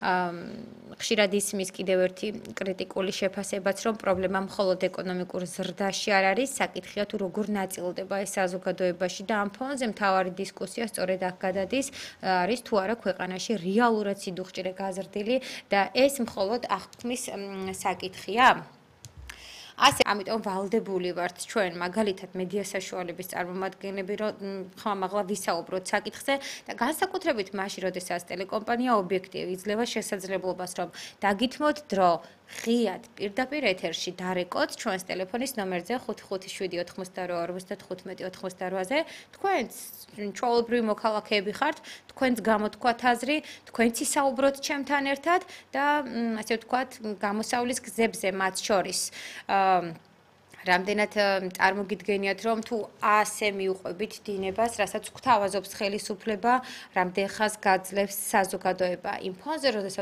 ხშირად ისმის კიდევ ერთი კრიტიკული შეფასებაც, რომ პრობლემა მხოლოდ ეკონომიკურ ზრდაში არ არის, საკითხია თუ როგორ ნაწილდება ეს საზოგადოებაში და ამ ფონზე მთავარი დისკუსია სწორედ აქ გადადის, არის თუ არა ქვეყანაში რეალურად სიდუხჭირე გაზრდილი და ეს მხოლოდ აღქმის საკითხია. ასე ამიტომ ვალდებული ვართ ჩვენ მაგალითად მედია საშუალების წარმომადგენლები რომ ხმამაღლა ვისაუბროთ საკითხზე და განსაკუთრებით მაშინ როდესაც ტელეკომპანია ობიექტივი იძლევა შესაძლებლობას რომ დაგითმოთ დრო ღიად პირდაპირ ეთერში დარეკოთ ჩვენს ტელეფონის ნომერზე 557-88-55-88-ზე თქვენც ჩვეულებრივი მოქალაქეები ხართ თქვენც გამოთქვათ აზრი თქვენც ისაუბროთ ჩემთან ერთად და ასე ვთქვათ გამოსავლის გზებზე მათ შორის რამდენად წარმოგიდგენიათ რომ თუ ასე მიუყვებით დინებას, რასაც გვთავაზობს ხელისუფლება, რამდენ ხანს გაძლევს საზოგადოება იმ ფონზე, როდესაც